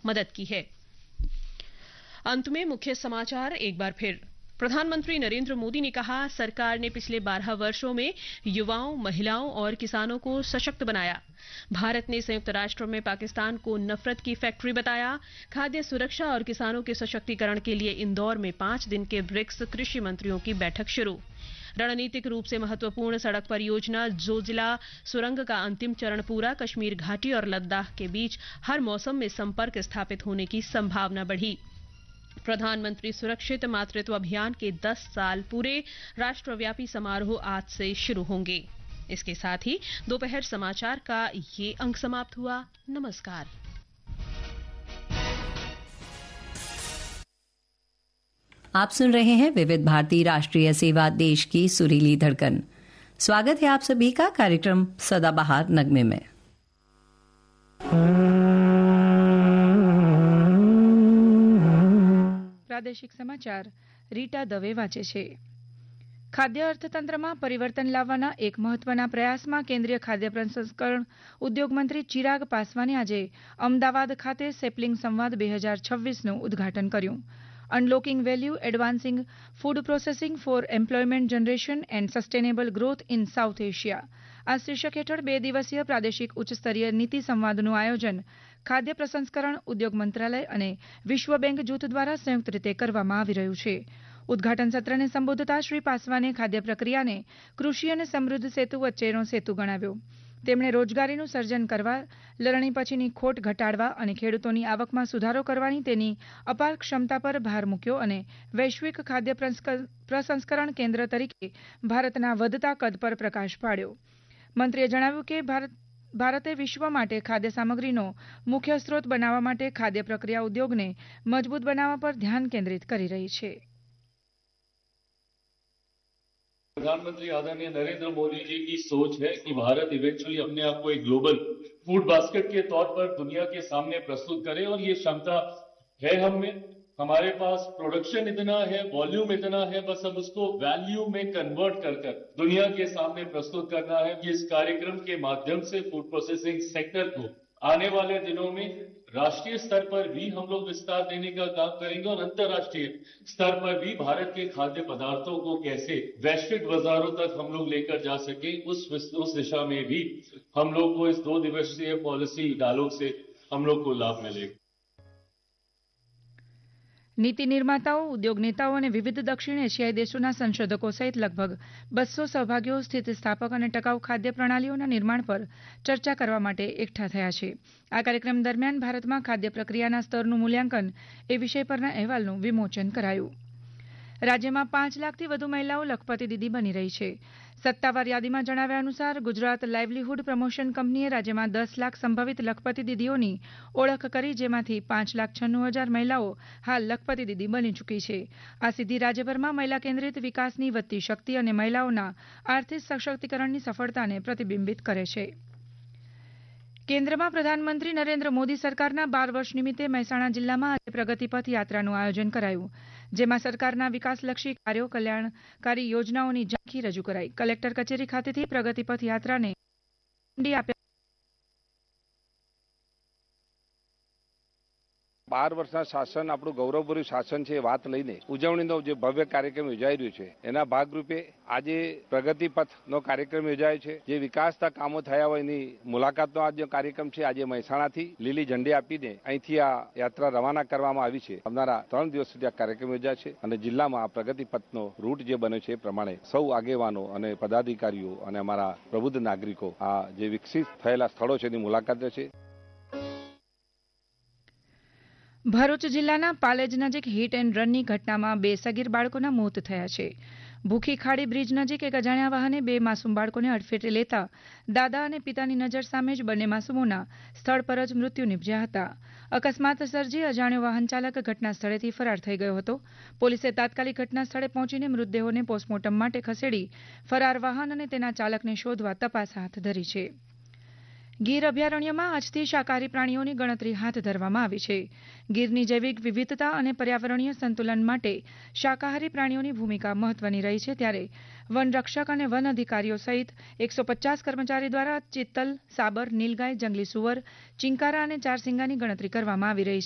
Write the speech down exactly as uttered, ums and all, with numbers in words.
मदद की है। अंत में मुख्य समाचार एक बार फिर। प्रधानमंत्री नरेंद्र मोदी ने कहा, सरकार ने पिछले बारह वर्षों में युवाओं, महिलाओं और किसानों को सशक्त बनाया। भारत ने संयुक्त राष्ट्र में पाकिस्तान को नफरत की फैक्ट्री बताया। खाद्य सुरक्षा और किसानों के सशक्तिकरण के लिए इंदौर में पांच दिन के ब्रिक्स कृषि मंत्रियों की बैठक शुरू। रणनीतिक रूप से महत्वपूर्ण सड़क परियोजना जोजिला सुरंग का अंतिम चरण पूरा। कश्मीर घाटी और लद्दाख के बीच हर मौसम में संपर्क स्थापित होने की संभावना बढ़ी। प्रधानमंत्री सुरक्षित मातृत्व अभियान के दस साल पूरे। राष्ट्रव्यापी समारोह आज से शुरू होंगे। इसके साथ ही दोपहर समाचार का ये अंक समाप्त हुआ। नमस्कार। आप सुन रहे हैं विविध भारती राष्ट्रीय सेवा, देश की सुरीली धड़कन। स्वागत है आप सभी का कार्यक्रम सदाबहार नगमे में। પ્રાદેશિક સમાચાર રીટા દવે વાંચે છે। ખાદ્ય અર્થતંત્રમાં પરિવર્તન લાવવાના એક મહત્વના પ્રયાસમાં કેન્દ્રીય ખાદ્ય પ્રસંસ્કરણ ઉદ્યોગ મંત્રી ચિરાગ પાસવાને આજે અમદાવાદ ખાતે સેપલિંગ સંવાદ બે હજાર છવ્વીસનું ઉદ્ઘાટન કર્યું। Unlocking value એડવાન્સિંગ food processing four employment generation and sustainable growth in south Asia આ શીર્ષક હેઠળ બે દિવસીય પ્રાદેશિક ઉચ્ચસ્તરીય નીતિ સંવાદનું આયોજન ખાદ્ય પ્રસંસ્કરણ ઉદ્યોગ મંત્રાલય અને વિશ્વ બેંક જૂથ દ્વારા સંયુક્ત રીતે કરવામાં આવી રહ્યું છે। ઉદ્ઘાટન સત્રને સંબોધતા શ્રી પાસવાને ખાદ્ય પ્રક્રિયાને કૃષિ અને સમૃદ્ધ સેતુ વચ્ચેનો સેતુ ગણાવ્યો। તેમણે રોજગારીનું સર્જન કરવા, લણણી પછીની ખોટ ઘટાડવા અને ખેડૂતોની આવકમાં સુધારો કરવાની તેની અપાર ક્ષમતા પર ભાર મૂક્યો અને વૈશ્વિક ખાદ્ય પ્રસંસ્કરણ કેન્દ્ર તરીકે ભારતના વધતા કદ પર પ્રકાશ પાડ્યો। મંત્રીએ જણાવ્યું કે ભારત ભારતે વિશ્વ માટે ખાદ્ય સામગ્રીનો મુખ્ય સ્ત્રોત બનાવવા માટે ખાદ્ય પ્રક્રિયા ઉદ્યોગને મજબૂત બનાવવા પર ध्यान केंद्रित કરી રહી છે। प्रधानमंत्री आदरणीय नरेंद्र मोदी जी की सोच है कि भारत इवेंचुअली अपने आप को एक ग्लोबल फूड बास्केट के तौर पर दुनिया के सामने प्रस्तुत करे और ये क्षमता है हम में। हमारे पास प्रोडक्शन इतना है, वॉल्यूम इतना है, बस अब उसको वैल्यू में कन्वर्ट कर कर दुनिया के सामने प्रस्तुत करना है। इस कार्यक्रम के माध्यम से फूड प्रोसेसिंग सेक्टर को आने वाले दिनों में राष्ट्रीय स्तर पर भी हम लोग विस्तार देने का काम करेंगे और अंतर्राष्ट्रीय स्तर पर भी भारत के खाद्य पदार्थों को कैसे वैश्विक बाजारों तक हम लोग लेकर जा सके, उस उस दिशा में भी हम लोग को इस दो दिवसीय पॉलिसी डायलॉग से हम लोग को लाभ मिलेगा। નીતિ નિર્માતાઓ, ઉદ્યોગ નેતાઓ અને વિવિધ દક્ષિણ એશિયાઈ દેશોના સંશોધકો સહિત લગભગ બસો સહભાગીઓ સ્થિતિસ્થાપક અને ટકાઉ ખાદ્ય પ્રણાલીઓના निर्माण પર ચર્ચા કરવા માટે એકઠા થયા છે। આ કાર્યક્રમ દરમિયાન ભારતમાં ખાદ્ય પ્રક્રિયાના સ્તરનું મૂલ્યાંકન એ વિષય પરના અહેવાલનું વિમોચન કરાયું। રાજ્યમાં પાંચ લાખથી વધુ મહિલાઓ લખપતિ દીદી બની રહી છે। સત્તાવાર યાદીમાં જણાવ્યા અનુસાર ગુજરાત લાઇવલીહુડ પ્રમોશન કંપનીએ રાજ્યમાં દસ લાખ સંભવિત લખપતિ દીદીઓની ઓળખ કરી, જેમાંથી પાંચ લાખ છન્નું હજાર મહિલાઓ હાલ લખપતિ દીદી બની ચૂકી છે। આ સિદ્ધિ રાજ્યભરમાં મહિલા કેન્દ્રિત વિકાસની વધતી શક્તિ અને મહિલાઓના આર્થિક સશક્તિકરણની સફળતાને પ્રતિબિંબિત કરે છે। કેન્દ્રમાં પ્રધાનમંત્રી નરેન્દ્ર મોદી સરકારના બાર વર્ષ નિમિત્તે મહેસાણા જિલ્લામાં આજે પ્રગતિપથ યાત્રાનું આયોજન કરાયું, જેમાં સરકારના વિકાસલક્ષી કાર્યો, કલ્યાણકારી યોજનાઓની ઝાંખી રજૂ કરાઈ। કલેક્ટર કચેરી ખાતેથી પ્રગતિપથ યાત્રાને આપ્યા। બાર વર્ષના શાસન આપણું ગૌરવભર્યું શાસન છે વાત લઈને ઉજવણીનો જે ભવ્ય કાર્યક્રમ યોજાઈ રહ્યો છે એના ભાગરૂપે આજે પ્રગતિપથનો કાર્યક્રમ યોજાયો છે। જે વિકાસના કામો થયા હોય એની મુલાકાતનો આજે કાર્યક્રમ છે। આજે મહેસાણાથી લીલી ઝંડી આપીને અહીંથી આ યાત્રા રવાના કરવામાં આવી છે। આવનારા ત્રણ દિવસ સુધી આ કાર્યક્રમ યોજાય છે અને જિલ્લામાં આ પ્રગતિપથનો રૂટ જે બન્યો છે એ પ્રમાણે સૌ આગેવાનો અને પદાધિકારીઓ અને અમારા પ્રબુદ્ધ નાગરિકો આ જે વિકસિત થયેલા સ્થળો છે એની મુલાકાત લેશે। ભરૂચ જિલ્લાના પાલેજ નજીક હિટ એન્ડ રનની ઘટનામાં બે સગીર બાળકોના મોત થયા છે। ભૂખી ખાડી બ્રિજ નજીક એક અજાણ્યા વાહને બે માસૂમ બાળકોને અડફેટે લેતા દાદા અને પિતાની નજર સામે જ બંને માસૂમોના સ્થળ પર જ મૃત્યુ નિપજ્યા હતા। અકસ્માત સર્જી અજાણ્યો વાહન ચાલક ઘટના સ્થળેથી ફરાર થઈ ગયો હતો। પોલીસે તાત્કાલિક ઘટના સ્થળે પહોંચીને મૃતદેહોને પોસ્ટમોર્ટમ માટે ખસેડી ફરાર વાહન અને તેના ચાલકને શોધવા તપાસ હાથ ધરી છે। ગીર અભયારણ્યમાં આજથી શાકાહારી પ્રાણીઓની ગણતરી હાથ ધરવામાં આવી છે। ગીરની જૈવિક વિવિધતા અને પર્યાવરણીય સંતુલન માટે શાકાહારી પ્રાણીઓની ભૂમિકા મહત્વની રહી છે, ત્યારે વન રક્ષક અને વન અધિકારીઓ સહિત એકસો પચાસ કર્મચારી દ્વારા ચિત્તલ, સાબર, નીલગાય, જંગલી સુવર, ચિંકારા અને ચારસિંગાની ગણતરી કરવામાં આવી રહી છે।